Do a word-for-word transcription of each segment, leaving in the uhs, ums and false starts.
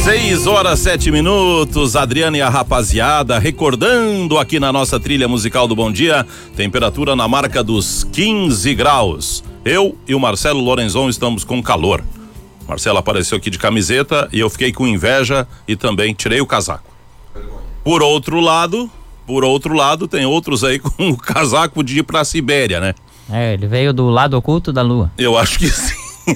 Seis horas, sete minutos, Adriana e a rapaziada recordando aqui na nossa trilha musical do Bom Dia, temperatura na marca dos quinze graus. Eu e o Marcelo Lorenzon estamos com calor. Marcelo apareceu aqui de camiseta e eu fiquei com inveja e também tirei o casaco. Por outro lado, por outro lado, tem outros aí com o casaco de ir pra Sibéria, né? É, ele veio do lado oculto da lua. Eu acho que sim.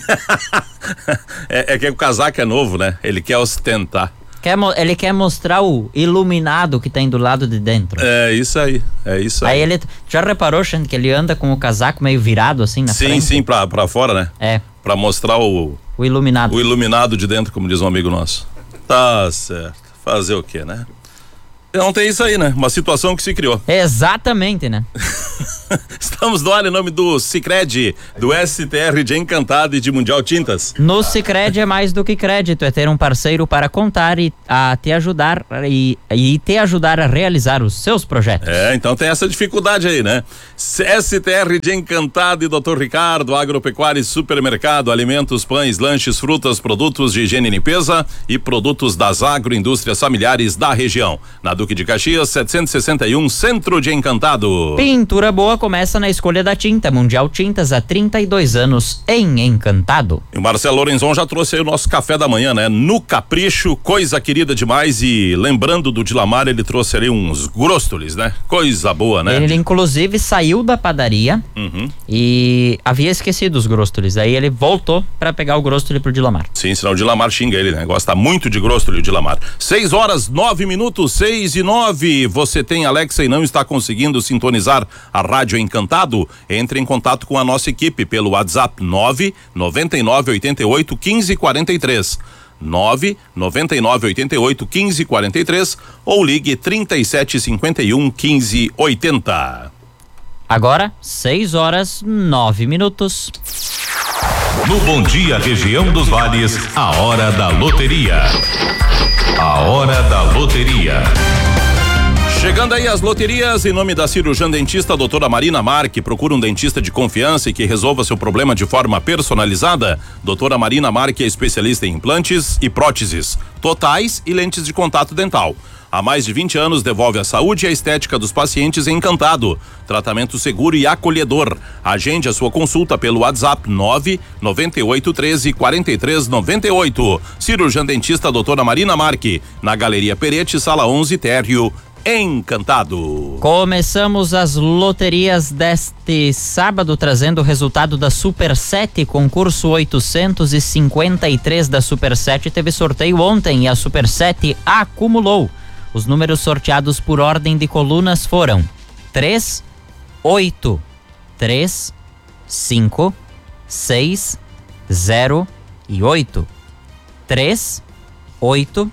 é, é que o casaco é novo, né? Ele quer ostentar. Quer, ele quer mostrar o iluminado que tem do lado de dentro. É isso aí, é isso aí. Aí ele, já reparou, Xande, que ele anda com o casaco meio virado assim na sim, frente? Sim, sim, pra, pra fora, né? É. Pra mostrar o... O iluminado. O iluminado de dentro, como diz um amigo nosso. Tá certo. Fazer o quê, né? Não tem isso aí, né? Uma situação que se criou. Exatamente, né? Estamos no ar em nome do Sicredi, do S T R de Encantado e de Mundial Tintas. No Sicredi é mais do que crédito, é ter um parceiro para contar e a te ajudar e, e te ajudar a realizar os seus projetos. É, então tem essa dificuldade aí, né? S T R de Encantado e doutor Ricardo, agropecuária e supermercado, alimentos, pães, lanches, frutas, produtos de higiene e limpeza e produtos das agroindústrias familiares da região. Na Duque de Caxias, setecentos e sessenta e um, Centro de Encantado. Pintura boa começa na escolha da tinta. Mundial Tintas há trinta e dois anos em Encantado. E o Marcelo Lorenzon já trouxe aí o nosso café da manhã, né? No capricho, coisa querida demais. E lembrando do Dilamar, ele trouxe ali uns gróstolis, né? Coisa boa, né? Ele inclusive saiu da padaria uhum. e havia esquecido os gróstolis. Aí ele voltou para pegar o gróstoli pro Dilamar. Sim, senão o Dilamar xinga ele, né? Gosta muito de gróstoli o Dilamar. Seis horas, nove minutos, seis e nove. Você tem Alexa e não está conseguindo sintonizar a Rádio Encantado? Entre em contato com a nossa equipe pelo WhatsApp nove nove nove oito oito um cinco quatro três. nove nove nove oito oito um cinco quatro três ou ligue trinta e sete cinquenta e um quinze oitenta. Agora, seis horas, nove minutos. No Bom Dia Região dos Vales, a hora da loteria. A hora da loteria. Chegando aí as loterias, em nome da cirurgiã dentista doutora Marina Marque. Procura um dentista de confiança e que resolva seu problema de forma personalizada. Doutora Marina Marque é especialista em implantes e próteses totais e lentes de contato dental. Há mais de vinte anos devolve a saúde e a estética dos pacientes em Encantado. Tratamento seguro e acolhedor. Agende a sua consulta pelo WhatsApp nove nove oito um três quatro três nove oito. Cirurgiã dentista doutora Marina Marque, na Galeria Perete, sala onze, térreo, Encantado. Começamos as loterias deste sábado trazendo o resultado da Super sete, concurso oitocentos e cinquenta e três da Super sete. Teve sorteio ontem e a Super sete acumulou. Os números sorteados por ordem de colunas foram três, oito, três, cinco, seis, zero e oito. três, oito,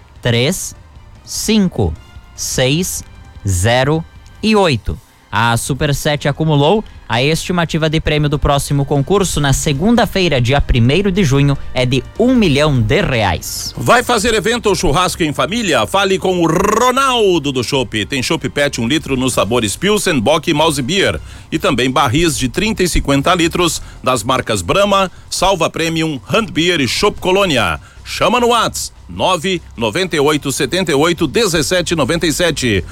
três, cinco, seis, zero e oito. A Super sete acumulou. A estimativa de prêmio do próximo concurso na segunda-feira, dia primeiro de junho, é de um milhão de reais. Vai fazer evento ou churrasco em família? Fale com o Ronaldo do Chopp. Tem Chopp Pet um litro nos sabores Pilsen, Bock e Mouse Beer. E também barris de trinta e cinquenta litros das marcas Brahma, Salva Premium, Hand Beer e Chopp Colônia. Chama no WhatsApp nove nove oito sete oito um sete nove sete.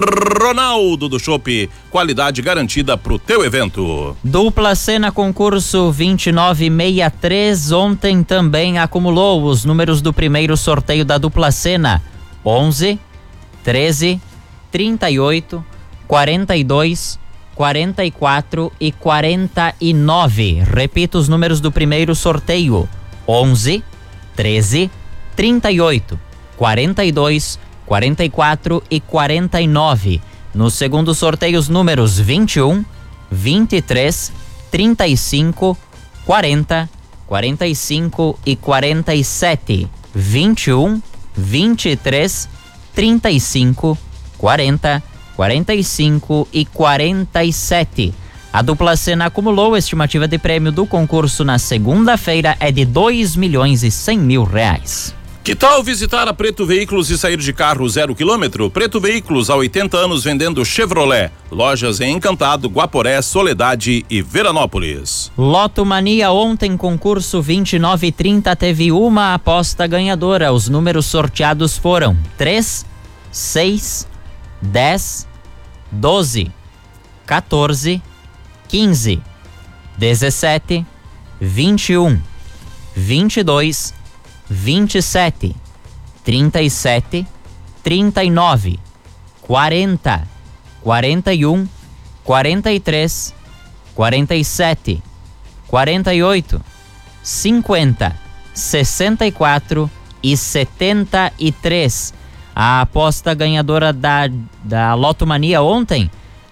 Ronaldo do Chopp, qualidade garantida pro teu evento. Dupla Cena concurso vinte e nove sessenta e três ontem também acumulou. Os números do primeiro sorteio da Dupla Cena: onze, treze, trinta e oito, quarenta e dois, quarenta e quatro e quarenta e nove. Repito os números do primeiro sorteio: onze, treze, trinta e oito, quarenta e dois, quarenta e quatro e quarenta e nove. No segundo sorteio, os números vinte e um, vinte e três, trinta e cinco, quarenta, quarenta e cinco e quarenta e sete. vinte e um, vinte e três, trinta e cinco, quarenta, quarenta e cinco e quarenta e sete. A Dupla Cena acumulou. A estimativa de prêmio do concurso na segunda-feira é de dois milhões e cem mil reais. Que tal visitar a Preto Veículos e sair de carro zero quilômetro? Preto Veículos, há oitenta anos vendendo Chevrolet. Lojas em Encantado, Guaporé, Soledade e Veranópolis. Loto Mania, ontem concurso vinte e nove e trinta teve uma aposta ganhadora. Os números sorteados foram três, seis, dez, doze, quatorze, quinze, dezessete, vinte e um, vinte e dois, vinte e sete, trinta e sete, trinta e nove, quarenta, quarenta e um, quarenta e três, quarenta e sete, quarenta e oito, cinquenta, sessenta e quatro e setenta e três. A aposta ganhadora da, da Loto Mania ontem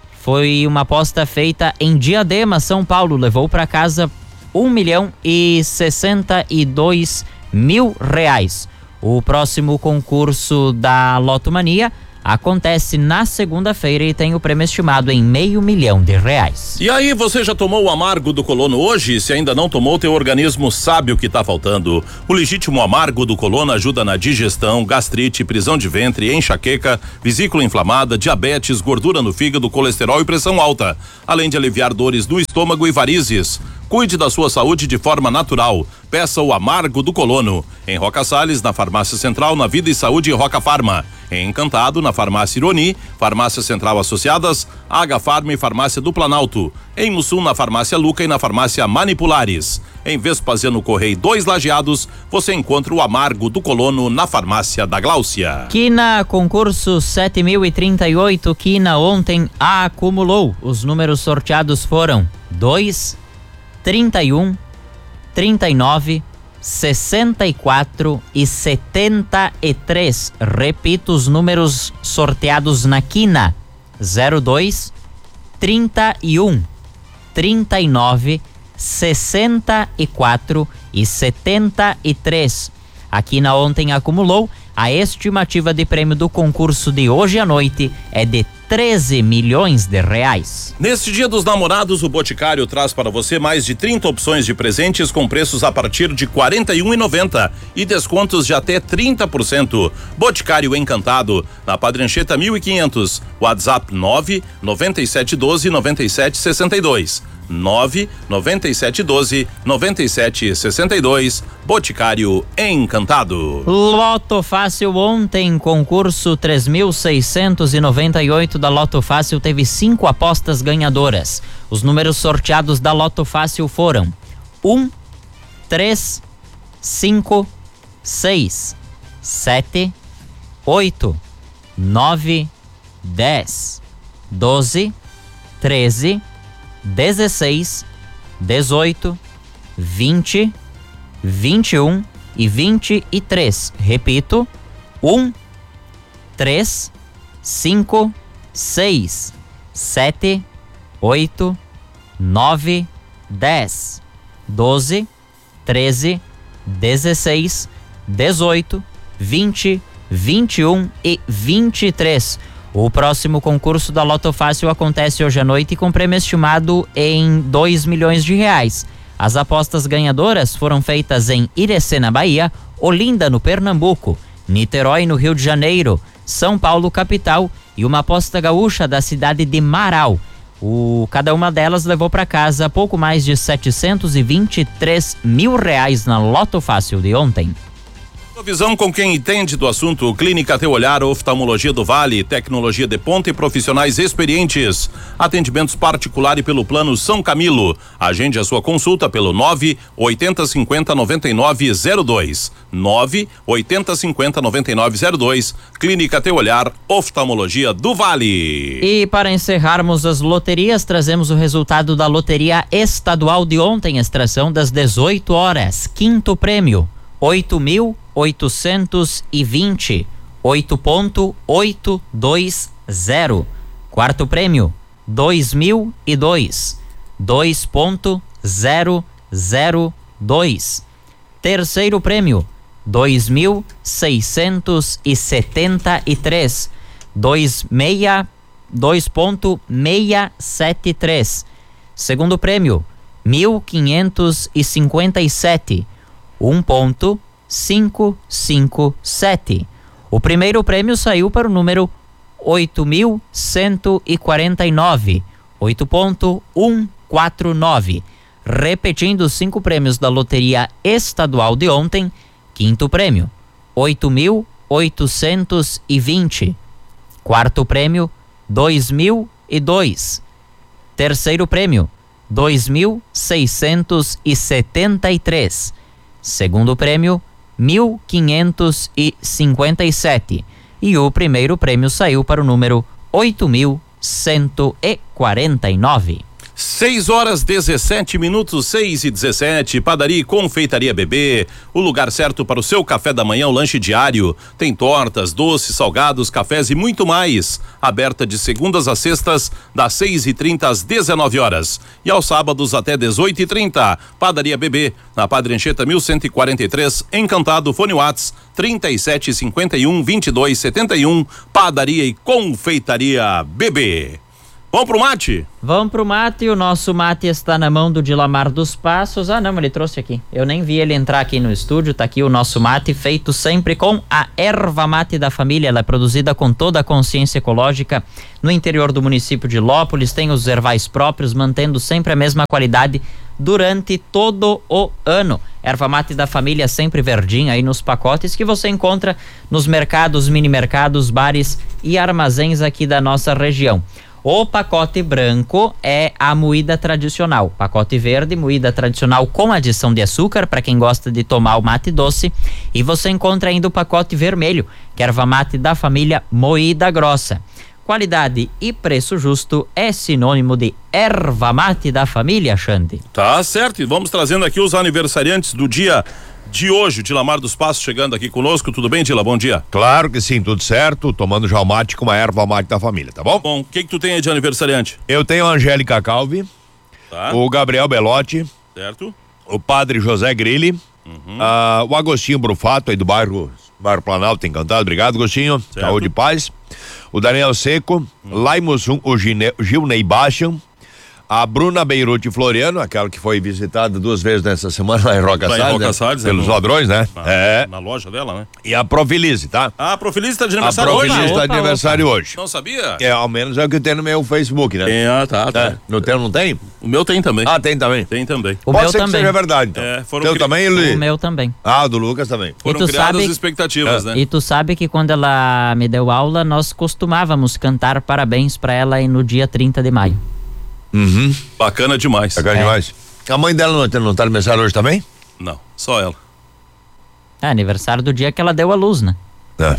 foi uma aposta feita em Diadema, São Paulo. Levou para casa um milhão e sessenta e dois mil reais. O próximo concurso da Loto Mania acontece na segunda-feira e tem o prêmio estimado em meio milhão de reais. E aí, você já tomou o amargo do colono hoje? Se ainda não tomou, teu organismo sabe o que está faltando. O legítimo amargo do colono ajuda na digestão, gastrite, prisão de ventre, enxaqueca, vesícula inflamada, diabetes, gordura no fígado, colesterol e pressão alta, além de aliviar dores no estômago e varizes. Cuide da sua saúde de forma natural. Peça o amargo do colono. Em Roca Salles, na Farmácia Central, na Vida e Saúde Roca Farma. Em Encantado, na Farmácia Ironi, Farmácia Central Associadas, H Farma e Farmácia do Planalto. Em Mussum, na Farmácia Luca e na Farmácia Manipulares. Em Vespasiano Correia dois Lajeados, você encontra o amargo do colono na Farmácia da Gláucia. Quina, concurso sete mil e trinta e oito, Quina ontem acumulou. Os números sorteados foram dois, trinta e um, trinta e nove, sessenta e quatro e setenta e três. Repito os números sorteados na Quina: zero dois, trinta e um, trinta e nove, sessenta e quatro e setenta e três. A Quina ontem acumulou. A estimativa de prêmio do concurso de hoje à noite é de treze milhões de reais. Neste Dia dos Namorados, o Boticário traz para você mais de trinta opções de presentes com preços a partir de quarenta e um reais e noventa centavos e descontos de até trinta por cento. Boticário Encantado, na Padre Anchieta mil e quinhentos, WhatsApp nove nove sete um dois nove sete seis dois. nove nove sete um dois nove sete seis dois. Boticário Encantado. Loto Fácil ontem, concurso três mil seiscentos e noventa e oito da Loto Fácil teve cinco apostas ganhadoras. Os números sorteados da Loto Fácil foram um, três, cinco, seis, sete, oito, nove, dez, doze, treze, dezesseis, dezoito, vinte, vinte e um e vinte e três. Repito: um, três, cinco, seis, sete, oito, nove, dez, doze, treze, dezesseis, dezoito, vinte, vinte e um e vinte e três. O próximo concurso da Loto Fácil acontece hoje à noite com prêmio estimado em dois milhões de reais. As apostas ganhadoras foram feitas em Irecê, na Bahia, Olinda, no Pernambuco, Niterói, no Rio de Janeiro, São Paulo, capital, e uma aposta gaúcha da cidade de Marau. O, cada uma delas levou para casa pouco mais de setecentos e vinte e três mil reais na Loto Fácil de ontem. Visão com quem entende do assunto. Clínica Teu Olhar, Oftalmologia do Vale, tecnologia de ponta e profissionais experientes. Atendimentos particular e pelo plano São Camilo. Agende a sua consulta pelo nove oitenta cinquenta noventa e nove zero dois. nove oitenta cinquenta noventa e nove zero dois. Clínica Teu Olhar, Oftalmologia do Vale. E para encerrarmos as loterias, trazemos o resultado da loteria estadual de ontem, extração das dezoito horas. Quinto prêmio: oito mil oitocentos e vinte, oito ponto oito dois zero. Quarto prêmio: dois mil e dois, dois ponto zero zero dois. Terceiro prêmio: dois mil seiscentos e setenta e três, dois ponto seiscentos e setenta e três. Segundo prêmio: mil quinhentos e cinquenta e sete, um ponto cinco cinco sete. O primeiro prêmio saiu para o número oito mil cento e quarenta e nove, oito ponto cento e quarenta e nove. Repetindo os cinco prêmios da loteria estadual de ontem. Quinto prêmio, oito mil oitocentos e vinte. Quarto prêmio, dois mil e dois. Terceiro prêmio, dois mil seiscentos e setenta e três. Segundo prêmio, mil quinhentos e cinquenta e sete. E o primeiro prêmio saiu para o número oito mil cento e quarenta e nove. seis horas dezessete minutos, seis e dezessete. Padaria e Confeitaria Bebê, o lugar certo para o seu café da manhã, o lanche diário. Tem tortas, doces, salgados, cafés e muito mais. Aberta de segundas a sextas, das seis e trinta às dezenove horas. E aos sábados até dezoito e trinta. Padaria Bebê, na Padre Anchieta mil cento e quarenta e três, Encantado, fone Whats trinta e sete cinquenta e um vinte e dois setenta e um. Padaria e Confeitaria Bebê. Vamos pro mate? Vamos pro mate. O nosso mate está na mão do Dilamar dos Passos. Ah, não, ele trouxe aqui. Eu nem vi ele entrar aqui no estúdio. Tá aqui o nosso mate, feito sempre com a erva mate da família. Ela é produzida com toda a consciência ecológica no interior do município de Lópolis. Tem os ervais próprios, mantendo sempre a mesma qualidade durante todo o ano. Erva mate da família sempre verdinha aí nos pacotes que você encontra nos mercados, mini mercados, bares e armazéns aqui da nossa região. O pacote branco é a moída tradicional. Pacote verde, moída tradicional com adição de açúcar, para quem gosta de tomar o mate doce. E você encontra ainda o pacote vermelho, que é erva mate da família moída grossa. Qualidade e preço justo é sinônimo de erva mate da família, Xande. Tá certo, e vamos trazendo aqui os aniversariantes do dia de hoje. O Dilamar dos Passos chegando aqui conosco. Tudo bem, Dila? Bom dia. Claro que sim, tudo certo. Tomando já o mate com uma erva mate da família, tá bom? Bom, o que que tu tem aí de aniversariante? Eu tenho a Angélica Calvi, Tá. o Gabriel Belotti, Certo? o Padre José Grilli, Uhum. ah, o Agostinho Brufato aí do bairro, bairro Planalto, encantado. Obrigado, Agostinho. Certo. Saúde e paz. O Daniel Seco, Uhum. lá em Mussum, o Gine, Gilney Baixa, a Bruna Beirute Floriano, aquela que foi visitada duas vezes nessa semana lá em Roca Lá em Salles, Roca né? Salles, é pelos no- ladrões, né? Na, É. na loja dela, né? E a Profilize, tá? Ah, a Profilize tá de A aniversário hoje? Profilize está Opa, de aniversário hoje. Não sabia? É, ao menos é o que tem no meu Facebook, né? É, ah, tá, tá. É, no teu não tem? O meu tem também. Ah, tem também. Tem também. O Pode meu ser que também. seja verdade, então. É, foram Teu cri- também, Eli? O meu também. Ah, o do Lucas também. Foram tu criadas sabe- expectativas, né? E tu sabe que quando ela me deu aula, nós costumávamos cantar parabéns para ela aí no dia trinta de maio. Uhum. Bacana demais. Bacana É. demais. A mãe dela não, não tá no aniversário hoje também? Não, só ela. É aniversário do dia que ela deu a luz, né? É.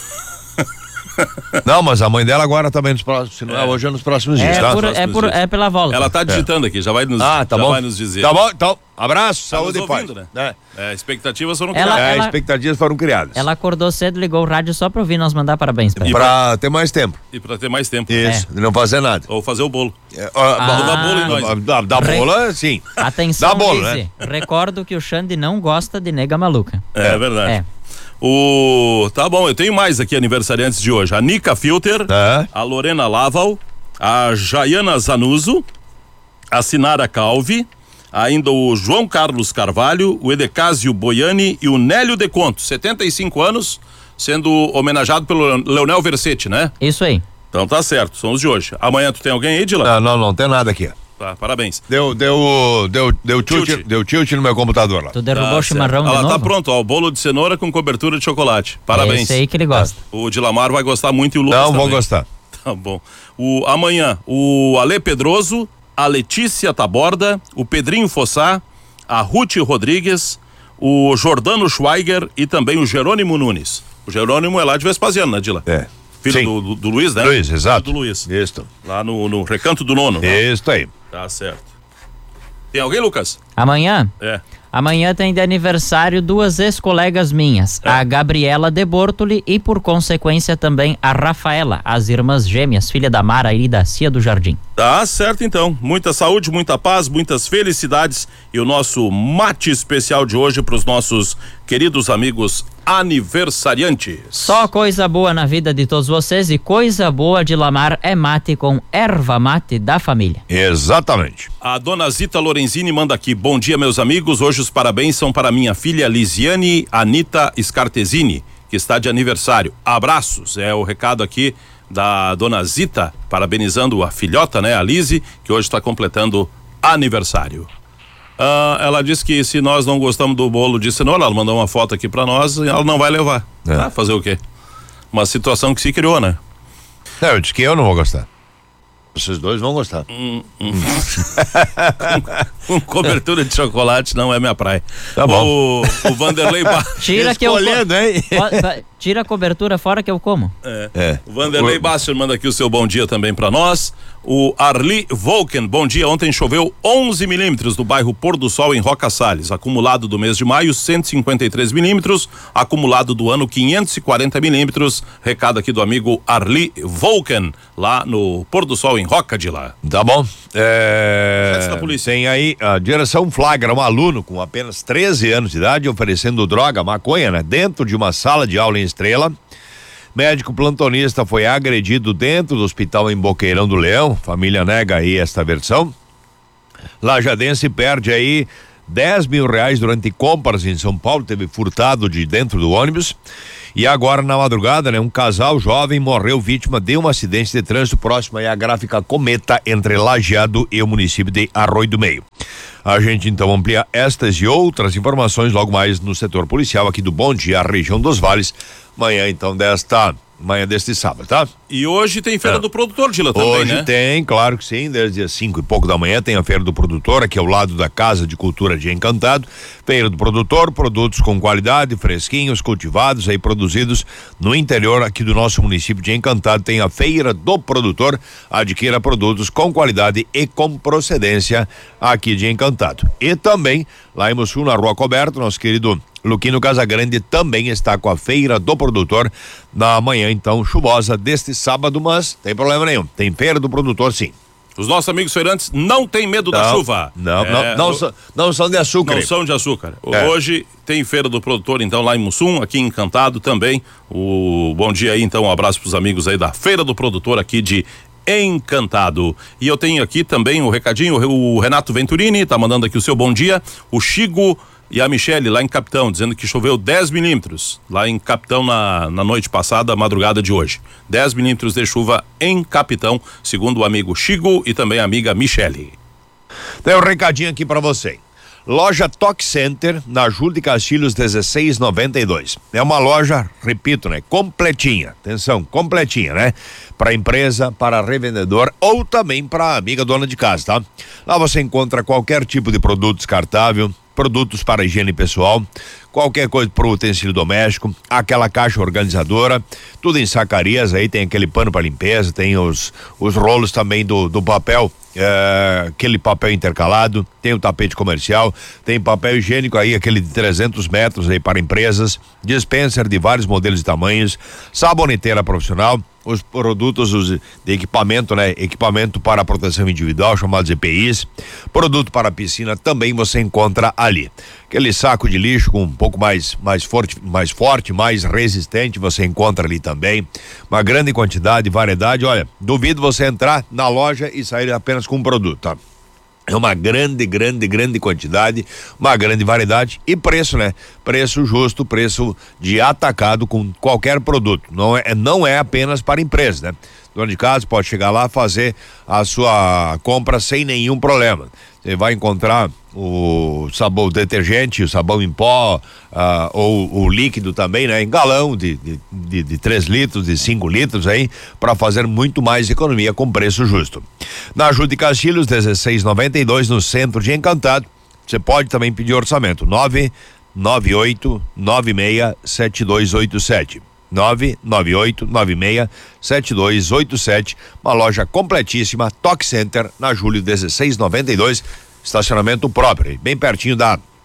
Não, mas a mãe dela agora também nos próximos, se não é, É. hoje é nos próximos dias, É, tá? por, é, próximos por, dias. é pela volta. Ela tá digitando aqui, já vai nos, Ah, tá já bom. vai nos dizer. Tá bom, então, abraço, Tá saúde nos e paz. ouvindo, né? É. É, expectativas foram Ela- criadas. É, expectativas foram criadas. Ela acordou cedo, ligou o rádio só pra ouvir nós mandar parabéns pra E ela. Pra ter mais tempo. E pra ter mais tempo. Isso, e não fazer nada. Ou fazer o bolo. É, ó, Ah. bom, Dá bolo em nós. Da, da Re- bola, sim. Atenção, Dá bolo, Lizzy. Recordo que o Xande não gosta de nega maluca. É, verdade. É. O Tá bom, eu tenho mais aqui aniversariantes de hoje. A Nica Filter, É. a Lorena Laval, a Jaiana Zanuso, a Sinara Calvi, ainda o João Carlos Carvalho, o Edecásio Boiani e o Nélio De Conto, setenta e cinco anos, sendo homenageado pelo Leonel Versetti, né? Isso aí. Então tá certo, são os de hoje. Amanhã tu tem alguém aí, Dila? Não, não, não tem nada aqui. Tá, parabéns. Deu, deu, deu, deu tilt, Tilt. deu tilt no meu computador lá. Tu derrubou Tá o chimarrão certo. de Ela novo? tá pronto, ó, o bolo de cenoura com cobertura de chocolate. Parabéns. Esse aí que ele gosta. O Dilamar vai gostar muito e o Lucas Não, também. vou gostar. Tá bom. O, amanhã, o Ale Pedroso, a Letícia Taborda, o Pedrinho Fossá, a Ruth Rodrigues, o Jordano Schweiger e também o Jerônimo Nunes. O Jerônimo é lá de Vespasiano, né, Dila? É. Filho Sim. do, do, do Luiz, né? Luiz, exato. Filho do Luiz. Isso. Lá no, no Recanto do Nono. né? Isso aí. Tá certo. Tem alguém, Lucas? Amanhã? É. Amanhã tem de aniversário duas ex-colegas minhas, É. a Gabriela de Bortoli e, por consequência, também a Rafaela, as irmãs gêmeas, filha da Mara e da Cia do Jardim. Tá certo então, muita saúde, muita paz, muitas felicidades e o nosso mate especial de hoje para os nossos queridos amigos aniversariantes. Só coisa boa na vida de todos vocês e coisa boa de Lamar é mate com erva mate da família. Exatamente. A dona Zita Lorenzini manda aqui, bom dia meus amigos, hoje os parabéns são para minha filha Lisiane Anita Scartesini, que está de aniversário. Abraços, é o recado aqui da dona Zita, parabenizando a filhota, né, a Lise, que hoje está completando aniversário. Ah, ela disse que se nós não gostamos do bolo de cenoura, ela mandou uma foto aqui pra nós e ela não vai levar. É. Ah, fazer o quê? Uma situação que se criou, né? Não, eu disse que eu não vou gostar. Vocês dois vão gostar. Hum, hum. Com cobertura de chocolate não é minha praia. Tá bom. O, o Vanderlei ba... Tira que eu Escolhendo, hein? Tira a cobertura fora que eu como. É. É. O Vanderlei Basser manda aqui o seu bom dia também pra nós. O Arli Volken, bom dia. Ontem choveu onze milímetros no bairro Pôr do Sol em Roca Salles. Acumulado do mês de maio, cento e cinquenta e três milímetros. Acumulado do ano, quinhentos e quarenta milímetros. Recado aqui do amigo Arli Volken, lá no Pôr do Sol em Roca de lá. Tá bom. É... Da polícia. Tem aí a direção flagra um aluno com apenas treze anos de idade oferecendo droga, maconha, né? Dentro de uma sala de aula em Estrela. Médico plantonista foi agredido dentro do hospital em Boqueirão do Leão. Família nega aí esta versão. Lajadense perde aí dez mil reais durante compras em São Paulo. Teve furtado de dentro do ônibus. E agora na madrugada, né? Um casal jovem morreu vítima de um acidente de trânsito próximo aí à gráfica Cometa entre Lajeado e o município de Arroio do Meio. A gente então amplia estas e outras informações logo mais no setor policial aqui do Bom Dia, a região dos Vales. Manhã então desta, manhã deste sábado, tá? E hoje tem Feira é. do Produtor, Dila, também, hoje né? Hoje tem, claro que sim, desde as cinco e pouco da manhã tem a Feira do Produtor, aqui ao lado da Casa de Cultura de Encantado. Feira do Produtor, produtos com qualidade, fresquinhos, cultivados, aí produzidos no interior aqui do nosso município de Encantado. Tem a Feira do Produtor, adquira produtos com qualidade e com procedência aqui de Encantado. E também, lá em Mussul, na Rua Coberta, nosso querido Luquino Casagrande também está com a Feira do Produtor na manhã, então, chuvosa deste sábado, mas tem problema nenhum. Tem Feira do Produtor, sim. Os nossos amigos feirantes não têm medo não, da chuva. Não, é, não, não, o... são, não são de açúcar. Não são de açúcar. É. Hoje tem Feira do Produtor, então, lá em Mussum, aqui em Encantado também. O bom dia aí, então, um abraço pros amigos aí da Feira do Produtor aqui de Encantado. E eu tenho aqui também o recadinho, o Renato Venturini tá mandando aqui o seu bom dia. O Chico e a Michele lá em Capitão, dizendo que choveu dez milímetros lá em Capitão na, na noite passada, madrugada de hoje. dez milímetros de chuva em Capitão, segundo o amigo Chico e também a amiga Michele. Tem um recadinho aqui pra você. Loja Toque Center, na Júlio de Castilhos, dezesseis noventa e dois. É uma loja, repito, né? Completinha. Atenção, completinha, né? Para empresa, para revendedor ou também para amiga dona de casa, tá? Lá você encontra qualquer tipo de produto descartável, produtos para higiene pessoal, qualquer coisa para o utensílio doméstico, aquela caixa organizadora, tudo em sacarias, aí tem aquele pano para limpeza, tem os, os rolos também do, do papel, é, aquele papel intercalado, tem o tapete comercial, tem papel higiênico aí, aquele de trezentos metros aí para empresas, dispenser de vários modelos e tamanhos, saboneteira profissional, os produtos os de equipamento, né? Equipamento para proteção individual, chamados E P Is, produto para piscina também você encontra ali. Aquele saco de lixo com um pouco mais, mais forte, mais forte, mais resistente, você encontra ali também. Uma grande quantidade, variedade. Olha, duvido você entrar na loja e sair apenas com um produto, tá? É uma grande, grande, grande quantidade, uma grande variedade e preço, né? Preço justo, preço de atacado com qualquer produto. Não é, não é apenas para empresa, né? Dono de casa pode chegar lá, fazer a sua compra sem nenhum problema. Você vai encontrar o sabão detergente, o sabão em pó, ah, ou o líquido também, né? Em galão de, de, de, de três litros, de cinco litros aí, para fazer muito mais economia com preço justo. Na Júlio de Castilhos, dezesseis noventa e dois, no centro de Encantado. Você pode também pedir orçamento, nove nove oito nove seis sete dois oito sete. nove nove oito nove seis sete dois oito sete, uma loja completíssima, Toque Center, na Júlio dezesseis noventa e dois, estacionamento próprio, bem pertinho da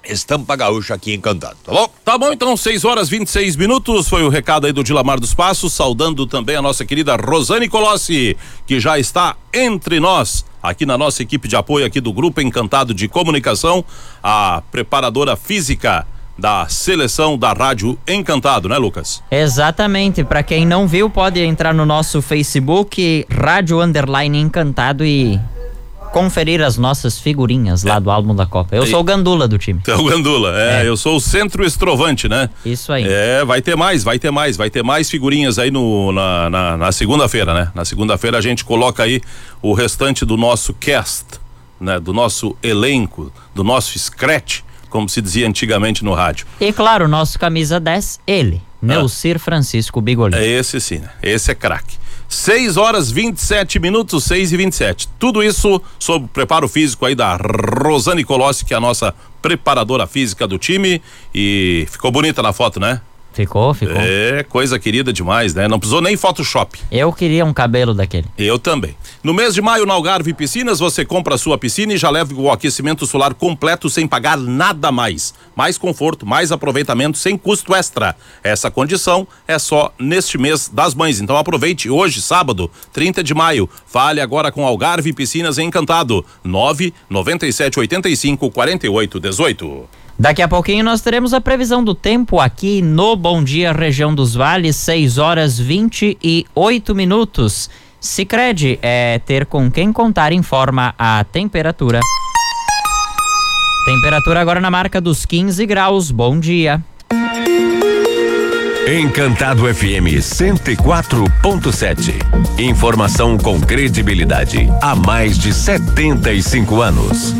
Estampa Gaúcha aqui em Encantado, tá bom? Tá bom, então, seis horas e vinte e seis minutos, foi o recado aí do Dilamar dos Passos, saudando também a nossa querida Rosane Colossi, que já está entre nós, aqui na nossa equipe de apoio aqui do Grupo Encantado de Comunicação, a preparadora física da seleção da Rádio Encantado, né, Lucas? Exatamente, para quem não viu, pode entrar no nosso Facebook, Rádio Underline Encantado, e conferir as nossas figurinhas lá é. do álbum da Copa. Eu e... sou o Gandula do time. É o Gandula, é, é, eu sou o centro estrovante, né? Isso aí. É, vai ter mais, vai ter mais, vai ter mais figurinhas aí no, na, na, na segunda-feira, né? Na segunda-feira a gente coloca aí o restante do nosso cast, né? Do nosso elenco, do nosso scratch, como se dizia antigamente no rádio. E claro, o nosso camisa dez, ele, ah. Neucir Francisco Bigolini. É esse sim, né? Esse é craque. seis horas vinte e sete minutos, seis e vinte e sete. Tudo isso sob o preparo físico aí da Rosane Colossi, que é a nossa preparadora física do time. E ficou bonita na foto, né? Ficou, ficou. É, coisa querida demais, né? Não precisou nem Photoshop. Eu queria um cabelo daquele. Eu também. No mês de maio, na Algarve Piscinas, você compra a sua piscina e já leva o aquecimento solar completo sem pagar nada mais. Mais conforto, mais aproveitamento sem custo extra. Essa condição é só neste mês das mães. Então aproveite hoje, sábado, trinta de maio. Fale agora com Algarve Piscinas Encantado. nove nove sete oito cinco quatro oito um oito. Daqui a pouquinho nós teremos a previsão do tempo aqui no Bom Dia Região dos Vales, seis horas vinte e oito minutos. Sicredi é ter com quem contar, informa a temperatura. Temperatura agora na marca dos quinze graus. Bom dia. Encantado F M cento e quatro ponto sete. Informação com credibilidade há mais de setenta e cinco anos.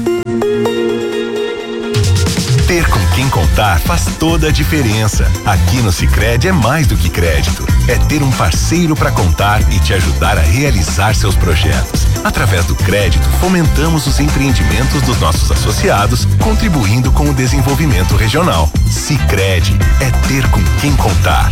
Ter com quem contar faz toda a diferença. Aqui no Sicredi é mais do que crédito. É ter um parceiro para contar e te ajudar a realizar seus projetos. Através do crédito, fomentamos os empreendimentos dos nossos associados, contribuindo com o desenvolvimento regional. Sicredi é ter com quem contar.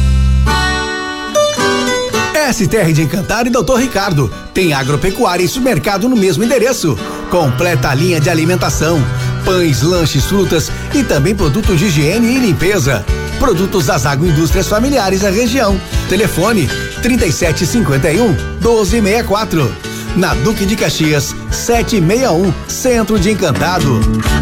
S T R de Encantado e doutor Ricardo. Tem agropecuária e supermercado no mesmo endereço. Completa a linha de alimentação. Pães, lanches, frutas e também produtos de higiene e limpeza. Produtos das agroindústrias familiares da região. Telefone trinta e sete cinquenta e um, doze sessenta e quatro. Na Duque de Caxias, setecentos e sessenta e um, Centro de Encantado.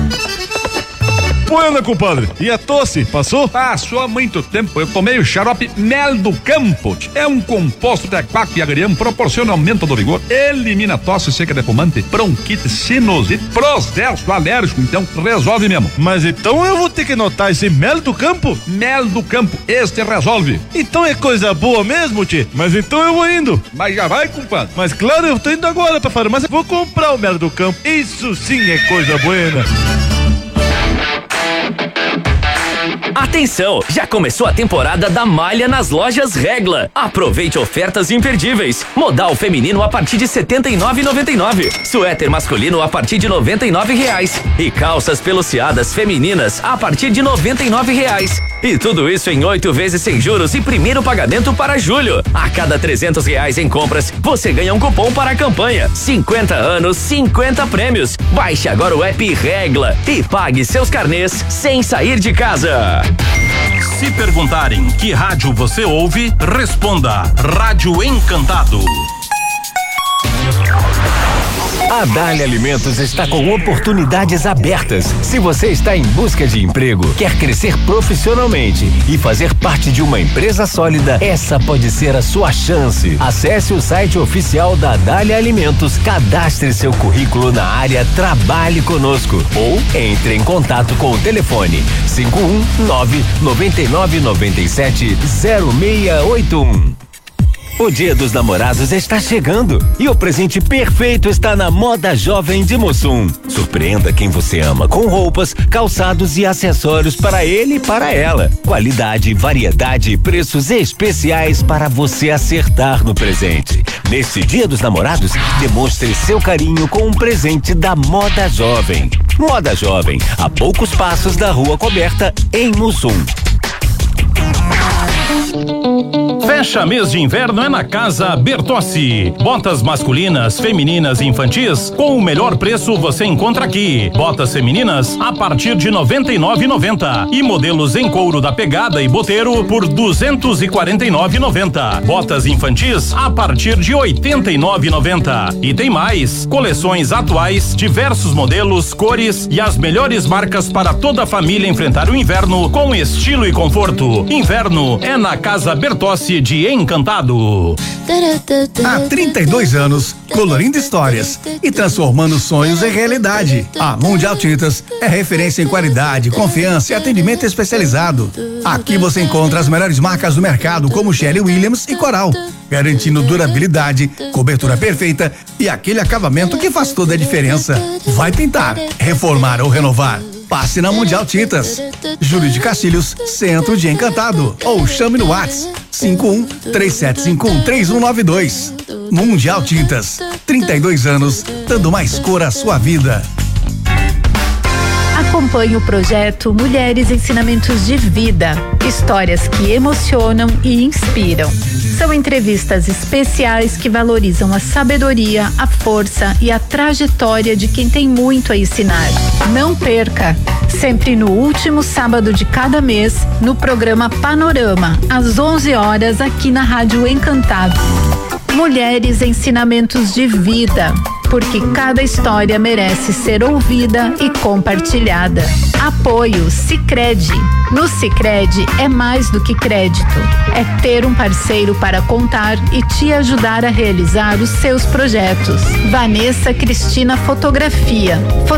Buena, compadre. E a tosse, passou? Passou há muito tempo. Eu tomei o xarope Mel do Campo. É um composto de aquaco e agrião, proporciona aumento do vigor, elimina tosse seca de fumante, bronquite, sinusite, processo alérgico, então resolve mesmo. Mas então eu vou ter que anotar esse Mel do Campo? Mel do Campo, este resolve. Então é coisa boa mesmo, tio? Mas então eu vou indo. Mas já vai, compadre. Mas claro, eu tô indo agora pra farmácia, vou comprar o Mel do Campo. Isso sim é coisa boa. Atenção, já começou a temporada da malha nas lojas Regla. Aproveite ofertas imperdíveis. Modal feminino a partir de setenta e nove reais e noventa e nove centavos. Suéter masculino a partir de noventa e nove reais. E calças peluciadas femininas a partir de noventa e nove reais. E tudo isso em oito vezes sem juros e primeiro pagamento para julho. A cada trezentos reais em compras, você ganha um cupom para a campanha. cinquenta anos, cinquenta prêmios. Baixe agora o app Regla e pague seus carnês sem sair de casa. Se perguntarem que rádio você ouve, responda Rádio Encantado. A Dália Alimentos está com oportunidades abertas. Se você está em busca de emprego, quer crescer profissionalmente e fazer parte de uma empresa sólida, essa pode ser a sua chance. Acesse o site oficial da Dália Alimentos, cadastre seu currículo na área Trabalhe Conosco ou entre em contato com o telefone cinco um nove nove nove nove sete zero seis oito um. O Dia dos Namorados está chegando e o presente perfeito está na Moda Jovem de Mussum. Surpreenda quem você ama com roupas, calçados e acessórios para ele e para ela. Qualidade, variedade e preços especiais para você acertar no presente. Neste Dia dos Namorados, demonstre seu carinho com um presente da Moda Jovem. Moda Jovem, a poucos passos da Rua Coberta, em Mussum. Fecha mês de inverno é na Casa Bertossi. Botas masculinas, femininas e infantis com o melhor preço você encontra aqui. Botas femininas a partir de noventa e nove reais e noventa centavos e modelos em couro da Pegada e Boteiro por duzentos e quarenta e nove reais e noventa centavos. Botas infantis a partir de oitenta e nove reais e noventa centavos. E tem mais, coleções atuais, diversos modelos, cores e as melhores marcas para toda a família enfrentar o inverno com estilo e conforto. Inverno é na Casa Bertossi de Encantado. Há trinta e dois anos, colorindo histórias e transformando sonhos em realidade. A Mundial Tintas é referência em qualidade, confiança e atendimento especializado. Aqui você encontra as melhores marcas do mercado, como Sherwin Williams e Coral, garantindo durabilidade, cobertura perfeita e aquele acabamento que faz toda a diferença. Vai pintar, reformar ou renovar? Passe na Mundial Tintas. Júlio de Castilhos, Centro de Encantado. Ou chame no WhatsApp cinco um três sete cinco um três um nove dois. Mundial Tintas. trinta e dois anos, dando mais cor à sua vida. Acompanhe o projeto Mulheres Ensinamentos de Vida. Histórias que emocionam e inspiram. São entrevistas especiais que valorizam a sabedoria, a força e a trajetória de quem tem muito a ensinar. Não perca! Sempre no último sábado de cada mês, no programa Panorama, às onze horas, aqui na Rádio Encantado. Mulheres Ensinamentos de Vida. Porque cada história merece ser ouvida e compartilhada. Apoio Sicredi. No Sicredi é mais do que crédito. É ter um parceiro para contar e te ajudar a realizar os seus projetos. Vanessa Cristina Fotografia. Fotografia